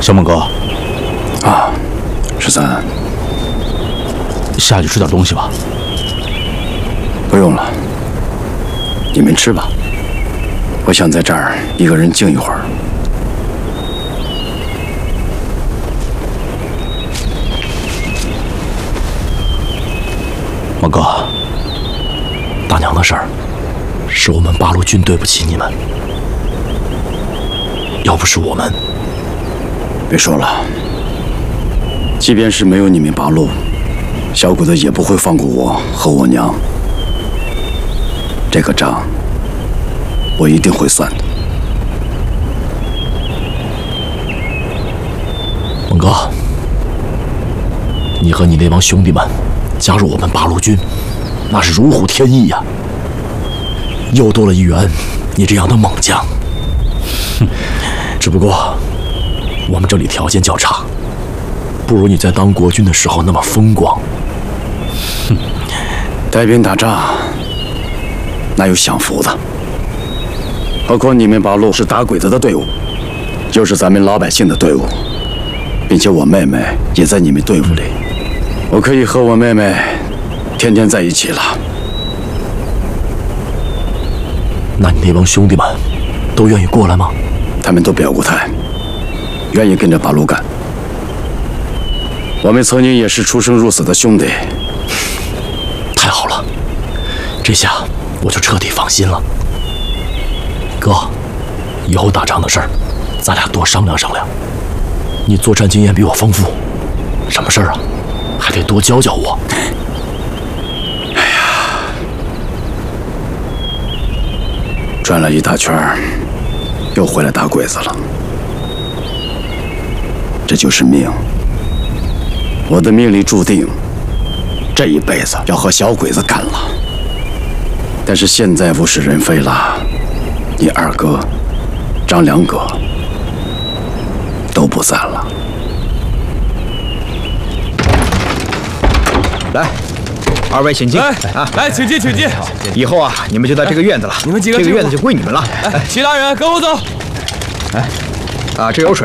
小猛哥， 啊，13， 下去吃点东西吧。 不用了，你们吃吧。我想在这儿一个人静一会儿。 猛哥，大娘的事儿，是我们八路军对不起你们。要不是我们， 别说了，即便是没有你们八路，小鬼子也不会放过我和我娘。这个账，我一定会算的。 猛哥，你和你那帮兄弟们加入我们八路军，那是如虎添翼呀！又多了一员你这样的猛将。只不过我们这里条件较差，不如你在当国军的时候那么风光。 带兵打仗，哪有享福的？何况你们八路是打鬼子的队伍，又是咱们老百姓的队伍，并且我妹妹也在你们队伍里，我可以和我妹妹天天在一起了。 那你那帮兄弟们都愿意过来吗？ 他们都表过态，愿意跟着八路干。我们曾经也是出生入死的兄弟。 太好了，这下我就彻底放心了。哥，以后打仗的事儿，咱俩多商量商量。你作战经验比我丰富，什么事儿啊，还得多教教我。 哎呀，转了一大圈儿，又回来打鬼子了。这就是命。我的命里注定，这一辈子要和小鬼子干了。但是现在物是人非了，你二哥、张良哥都不在了。 来，二位请进。 来，请进，请进。 以后啊，你们就在这个院子了。 你们几个， 这个院子就归你们了。 其他人跟我走。 这有水。